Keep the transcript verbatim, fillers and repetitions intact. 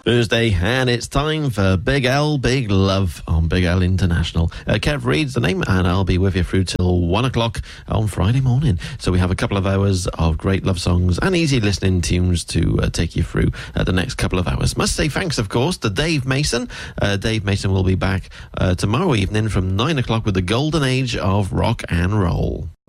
Thursday, and it's time for Big L, Big Love on Big L International. Uh, Kev reads the name, and I'll be with you through till one o'clock on Friday morning. So we have a couple of hours of great love songs and easy listening tunes to uh, take you through uh, the next couple of hours. Must say thanks, of course, to Dave Mason. Uh, Dave Mason will be back uh, tomorrow evening from nine o'clock with the golden age of rock and roll.